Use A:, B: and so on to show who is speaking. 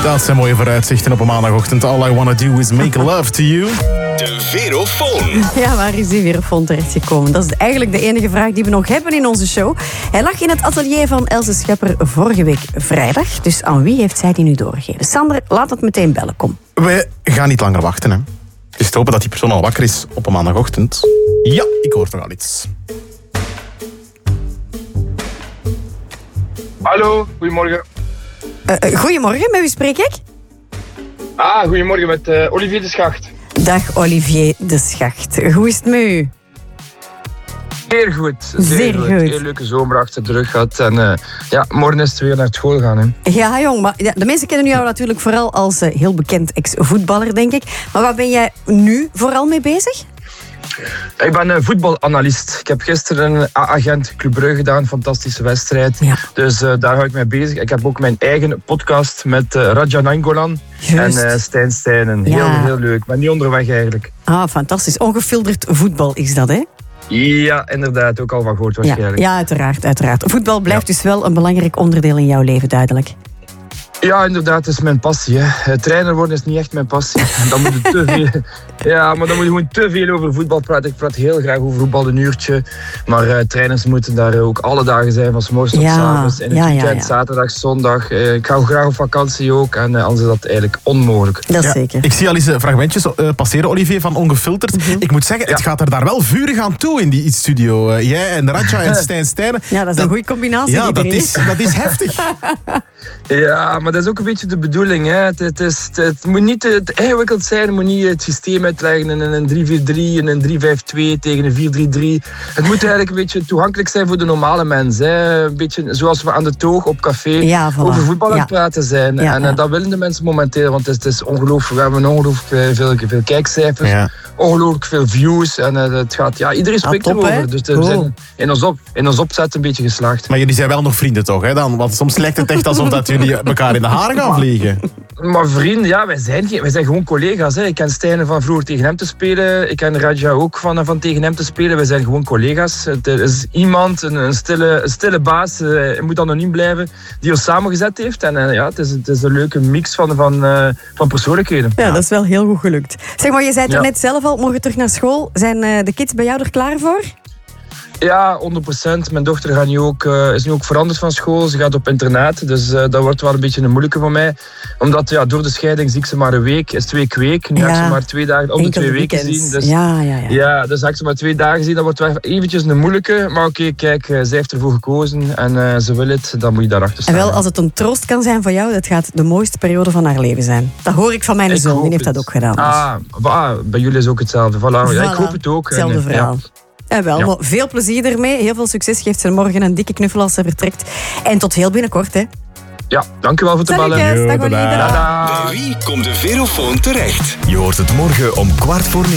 A: Dat zijn mooie vooruitzichten op een maandagochtend. All I wanna do is make love to you.
B: De Verofoon.
C: Ja, waar is die Verofoon terechtgekomen? Dat is eigenlijk de enige vraag die we nog hebben in onze show. Hij lag in het atelier van Else Schepper vorige week vrijdag. Dus aan wie heeft zij die nu doorgegeven? Sander, laat het meteen bellen, kom.
A: We gaan niet langer wachten, hè. Het is te hopen dat die persoon al wakker is op een maandagochtend. Ja, ik hoor toch al iets.
D: Hallo, goedemorgen.
C: Goedemorgen, met wie spreek ik?
D: Goedemorgen met Olivier de Schacht.
C: Dag Olivier de Schacht. Hoe is het met u?
D: Zeer goed.
C: Zeer goed.
D: Heel leuke zomer achter de rug gehad. En morgen is het weer naar school gaan. Hè.
C: Ja, jong, maar de mensen kennen jou natuurlijk vooral als heel bekend ex-voetballer, denk ik. Maar waar ben jij nu vooral mee bezig?
D: Ik ben voetbalanalist. Ik heb gisteren een A-agent Club Brugge gedaan. Fantastische wedstrijd.
C: Ja.
D: Dus daar hou ik mee bezig. Ik heb ook mijn eigen podcast met Radja Nainggolan en Stijn Stijnen. Heel leuk. Ik ben niet onderweg eigenlijk.
C: Ah, fantastisch. Ongefilterd voetbal is dat, hè?
D: Ja, inderdaad. Ook al van gehoord waarschijnlijk.
C: Ja, uiteraard. Voetbal blijft dus wel een belangrijk onderdeel in jouw leven, duidelijk.
D: Ja, inderdaad, dat is mijn passie. Hè. Trainer worden is niet echt mijn passie. Dan moet je te veel. Ja, maar dan moet je gewoon te veel over voetbal praten. Ik praat heel graag over voetbal, een uurtje. Maar trainers moeten daar ook alle dagen zijn, van 's morgens tot 's avonds. In het weekend, zaterdag, zondag. Ik ga ook graag op vakantie ook. En anders is dat eigenlijk onmogelijk.
C: Dat is zeker.
A: Ik zie al eens fragmentjes passeren, Olivier, van Ongefilterd. Ik moet zeggen, het gaat er daar wel vurig aan toe in die studio. Jij en Radja en Stijn Stijnen.
C: Ja, dat is een goede combinatie.
A: Ja, dat is heftig.
D: Ja, maar dat is ook een beetje de bedoeling. Hè. Het moet niet te ingewikkeld zijn. Het moet niet het systeem uitleggen in een 3-4-3 en een 3-5-2 tegen een 4-3-3. Het moet eigenlijk een beetje toegankelijk zijn voor de normale mens. Hè. Een beetje zoals we aan de toog op café over voetbal aan het praten zijn. En dat willen de mensen momenteel, want het is ongelooflijk. We hebben ongelooflijk veel kijkcijfers, ongelooflijk veel views. En het gaat, iedereen spreekt erover. Dus we zijn in ons opzet een beetje geslaagd.
A: Maar jullie zijn wel nog vrienden toch, hè? Dan? Want soms lijkt het echt alsof dat jullie elkaar in de haren gaan vliegen.
D: Maar vrienden, wij zijn gewoon collega's. Hè. Ik ken Stijn van vroeger tegen hem te spelen. Ik ken Radja ook van tegen hem te spelen. Wij zijn gewoon collega's. Het is iemand, een stille baas, hij moet anoniem blijven, die ons samengezet heeft. En het is een leuke mix van persoonlijkheden. Ja,
C: dat is wel heel goed gelukt. Zeg maar, je zei het er net zelf al, morgen terug naar school. Zijn de kids bij jou er klaar voor?
D: Ja, 100%. Mijn dochter is nu ook veranderd van school. Ze gaat op internaat, dus dat wordt wel een beetje een moeilijke voor mij. Omdat door de scheiding zie ik ze maar een week. Is 2 weken. Nu heb ik ze maar 2 dagen om de 2 weken zien. Dus, dus heb ik ze maar 2 dagen zien. Dat wordt wel eventjes een moeilijke. Maar oké, kijk, zij heeft ervoor gekozen en ze wil het. Dan moet je daarachter staan.
C: En wel, als het een troost kan zijn voor jou, dat gaat de mooiste periode van haar leven zijn. Dat hoor ik van mijn zoon, die heeft dat ook gedaan. Dus.
D: Bij jullie is ook hetzelfde. Voilà. Ja, ik hoop het ook.
C: Hetzelfde verhaal. Maar veel plezier ermee. Heel veel succes. Geeft ze morgen een dikke knuffel als ze vertrekt. En tot heel binnenkort, hè.
D: Ja, dankjewel voor het bellen.
C: Dag.
B: Bij wie komt de Verofoon terecht?
E: Je hoort het morgen om 9:15.